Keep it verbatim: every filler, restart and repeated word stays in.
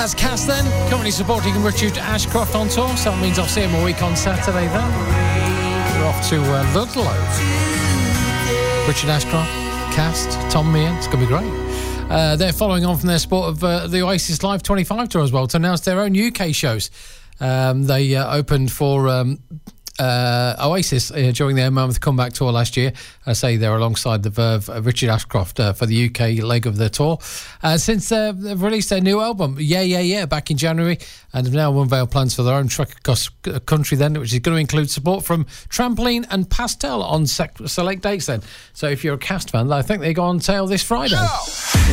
That's Cass then, currently supporting Richard Ashcroft on tour, so that means I'll see him a week on Saturday then. We're off to uh, Ludlow. Richard Ashcroft, Cast, Tom Meehan, it's going to be great. Uh, they're following on from their sport of uh, the Oasis Live twenty-five tour as well to announce their own U K shows. Um, they uh, opened for um, uh, Oasis uh, during their Mammoth Comeback tour last year. I say they're alongside the Verve, uh, Richard Ashcroft uh, for the U K leg of the tour. Uh, since uh, they've released their new album, Yeah, Yeah, Yeah, back in January, and have now unveiled plans for their own trek across country then, which is going to include support from Trampoline and Pastel on sec- select dates then. So if you're a Cast fan, I think they go on sale this Friday. Yeah.